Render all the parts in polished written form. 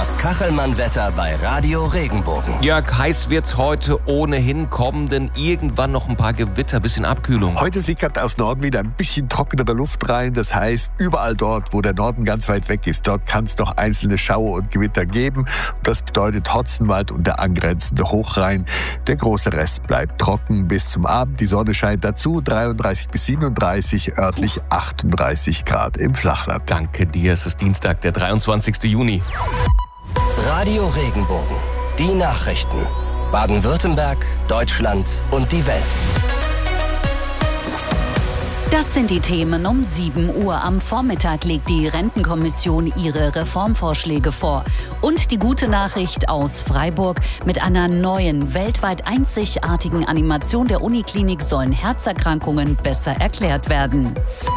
Das Kachelmann-Wetter bei Radio Regenbogen. Jörg, heiß wird's heute ohnehin, kommen denn irgendwann noch ein paar Gewitter, bisschen Abkühlung? Heute sickert aus Norden wieder ein bisschen trockenere Luft rein. Das heißt, überall dort, wo der Norden ganz weit weg ist, dort kann es noch einzelne Schauer und Gewitter geben. Und das bedeutet Hotzenwald und der angrenzende Hochrhein. Der große Rest bleibt trocken bis zum Abend. Die Sonne scheint dazu, 33 bis 37, örtlich 38 Grad im Flachland. Danke dir, es ist Dienstag, der 23. Juni. Radio Regenbogen. Die Nachrichten. Baden-Württemberg, Deutschland und die Welt. Das sind die Themen um 7 Uhr. Am Vormittag legt die Rentenkommission ihre Reformvorschläge vor. Und die gute Nachricht aus Freiburg: Mit einer neuen, weltweit einzigartigen Animation der Uniklinik sollen Herzerkrankungen besser erklärt werden.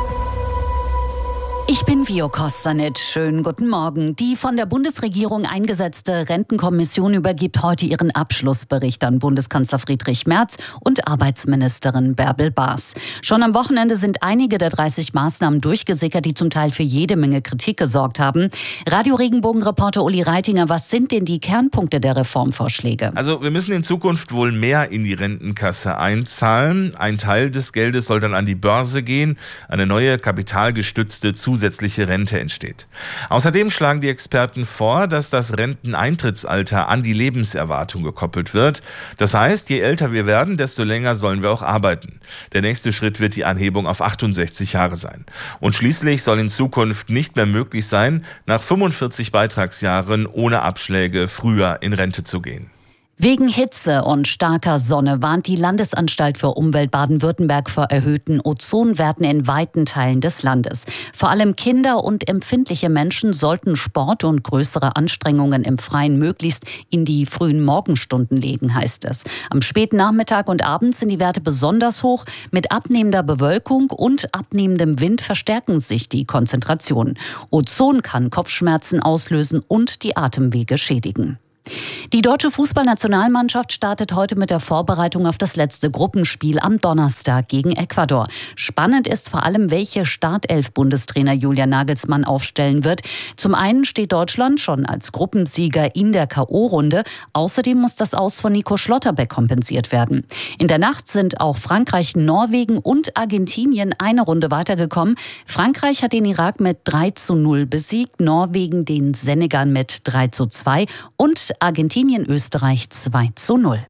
Ich bin Vio Kostanic. Schönen guten Morgen. Die von der Bundesregierung eingesetzte Rentenkommission übergibt heute ihren Abschlussbericht an Bundeskanzler Friedrich Merz und Arbeitsministerin Bärbel Baas. Schon am Wochenende sind einige der 30 Maßnahmen durchgesickert, die zum Teil für jede Menge Kritik gesorgt haben. Radio Regenbogen-Reporter Uli Reitinger, was sind denn die Kernpunkte der Reformvorschläge? Also wir müssen in Zukunft wohl mehr in die Rentenkasse einzahlen. Ein Teil des Geldes soll dann an die Börse gehen. Eine neue kapitalgestützte zusätzliche Rente entsteht. Außerdem schlagen die Experten vor, dass das Renteneintrittsalter an die Lebenserwartung gekoppelt wird. Das heißt, je älter wir werden, desto länger sollen wir auch arbeiten. Der nächste Schritt wird die Anhebung auf 68 Jahre sein. Und schließlich soll in Zukunft nicht mehr möglich sein, nach 45 Beitragsjahren ohne Abschläge früher in Rente zu gehen. Wegen Hitze und starker Sonne warnt die Landesanstalt für Umwelt Baden-Württemberg vor erhöhten Ozonwerten in weiten Teilen des Landes. Vor allem Kinder und empfindliche Menschen sollten Sport und größere Anstrengungen im Freien möglichst in die frühen Morgenstunden legen, heißt es. Am späten Nachmittag und Abend sind die Werte besonders hoch. Mit abnehmender Bewölkung und abnehmendem Wind verstärken sich die Konzentrationen. Ozon kann Kopfschmerzen auslösen und die Atemwege schädigen. Die deutsche Fußballnationalmannschaft startet heute mit der Vorbereitung auf das letzte Gruppenspiel am Donnerstag gegen Ecuador. Spannend ist vor allem, welche Startelf-Bundestrainer Julian Nagelsmann aufstellen wird. Zum einen steht Deutschland schon als Gruppensieger in der K.O.-Runde. Außerdem muss das Aus von Nico Schlotterbeck kompensiert werden. In der Nacht sind auch Frankreich, Norwegen und Argentinien eine Runde weitergekommen. Frankreich hat den Irak mit 3:0 besiegt, Norwegen den Senegal mit 3:2 und Argentinien, Österreich 2:0.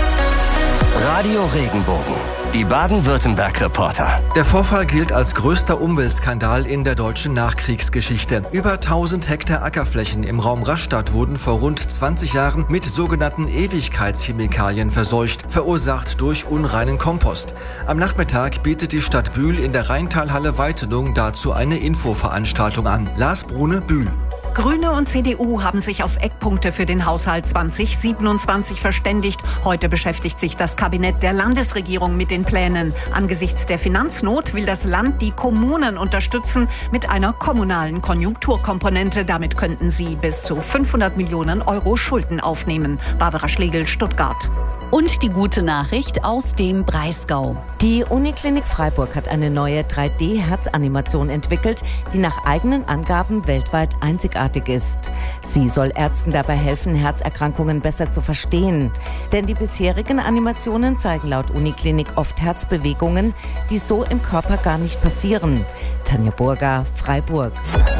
Radio Regenbogen. Die Baden-Württemberg-Reporter. Der Vorfall gilt als größter Umweltskandal in der deutschen Nachkriegsgeschichte. Über 1000 Hektar Ackerflächen im Raum Rastatt wurden vor rund 20 Jahren mit sogenannten Ewigkeitschemikalien verseucht, verursacht durch unreinen Kompost. Am Nachmittag bietet die Stadt Bühl in der Rheintalhalle Weitenung dazu eine Infoveranstaltung an. Lars Brune, Bühl. Grüne und CDU haben sich auf Eckpunkte für den Haushalt 2027 verständigt. Heute beschäftigt sich das Kabinett der Landesregierung mit den Plänen. Angesichts der Finanznot will das Land die Kommunen unterstützen mit einer kommunalen Konjunkturkomponente. Damit könnten sie bis zu 500 Millionen Euro Schulden aufnehmen. Barbara Schlegel, Stuttgart. Und die gute Nachricht aus dem Breisgau. Die Uniklinik Freiburg hat eine neue 3D-Herzanimation entwickelt, die nach eigenen Angaben weltweit einzigartig ist. Sie soll Ärzten dabei helfen, Herzerkrankungen besser zu verstehen. Denn die bisherigen Animationen zeigen laut Uniklinik oft Herzbewegungen, die so im Körper gar nicht passieren. Tanja Burger, Freiburg.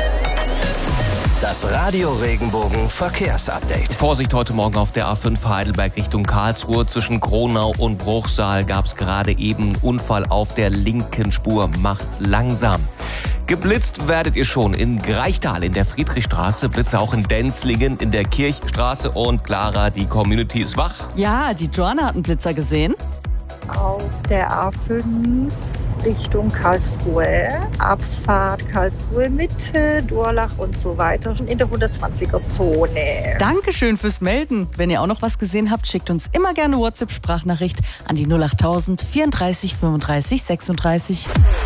Das Radio Regenbogen Verkehrsupdate. Vorsicht heute Morgen auf der A5 Heidelberg Richtung Karlsruhe. Zwischen Gronau und Bruchsal gab es gerade eben einen Unfall auf der linken Spur. Macht langsam. Geblitzt werdet ihr schon in Greichtal in der Friedrichstraße, Blitze auch in Denzlingen in der Kirchstraße. Und Clara, die Community ist wach. Ja, die Joanna hat einen Blitzer gesehen. Auf der A5 Richtung Karlsruhe, Abfahrt Karlsruhe Mitte, Durlach und so weiter, in der 120er-Zone. Dankeschön fürs Melden. Wenn ihr auch noch was gesehen habt, schickt uns immer gerne WhatsApp-Sprachnachricht an die 08000 34 35 36.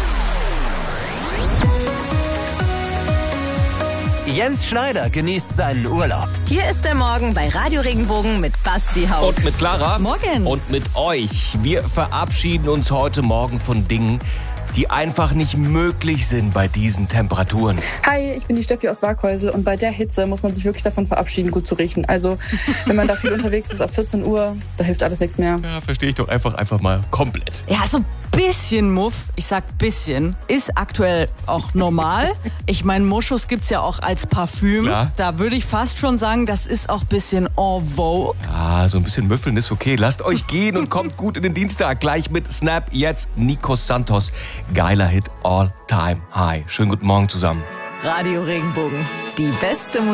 Jens Schneider genießt seinen Urlaub. Hier ist der Morgen bei Radio Regenbogen mit Basti Hauck. Und mit Clara. Morgen. Und mit euch. Wir verabschieden uns heute Morgen von Dingen, die einfach nicht möglich sind bei diesen Temperaturen. Hi, ich bin die Steffi aus Waghäusel und bei der Hitze muss man sich wirklich davon verabschieden, gut zu riechen. Also, wenn man da viel unterwegs ist ab 14 Uhr, da hilft alles nichts mehr. Ja, verstehe ich doch einfach mal komplett. Ja, so ein bisschen Muff, ich sag bisschen, ist aktuell auch normal. Ich meine, Moschus gibt's ja auch als Parfüm. Klar. Da würde ich fast schon sagen, das ist auch ein bisschen en vogue. Ja, so ein bisschen müffeln ist okay. Lasst euch gehen und kommt gut in den Dienstag. Gleich mit Snap, jetzt Nikos Santos. Geiler Hit, All Time High. Schönen guten Morgen zusammen. Radio Regenbogen. Die beste Musik.